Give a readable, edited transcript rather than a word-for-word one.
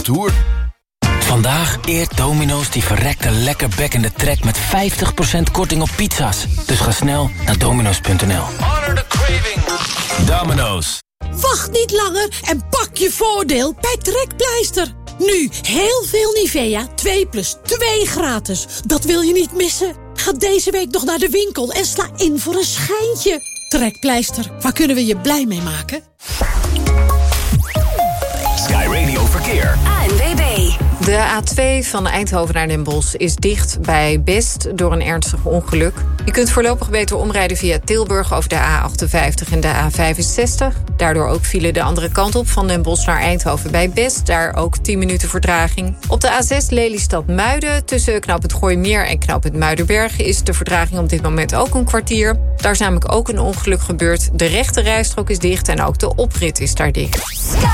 Tour. Vandaag eert Domino's die verrekte lekker bekkende trek met 50% korting op pizza's. Dus ga snel naar domino's.nl. Honor the craving. Domino's. Wacht niet langer en pak je voordeel bij Trekpleister. Nu heel veel Nivea 2+2 gratis. Dat wil je niet missen. Ga deze week nog naar de winkel en sla in voor een schijntje. Trekpleister, waar kunnen we je blij mee maken? Sky Radio Verkeer. ANWB. De A2 van Eindhoven naar Den Bosch is dicht bij Best door een ernstig ongeluk. Je kunt voorlopig beter omrijden via Tilburg over de A58 en de A65. Daardoor ook file de andere kant op van Den Bosch naar Eindhoven bij Best. Daar ook 10 minuten vertraging. Op de A6 Lelystad-Muiden tussen knooppunt Gooimeer en knooppunt Muidenberg is de vertraging op dit moment ook een kwartier. Daar is namelijk ook een ongeluk gebeurd. De rechte rijstrook is dicht en ook de oprit is daar dicht.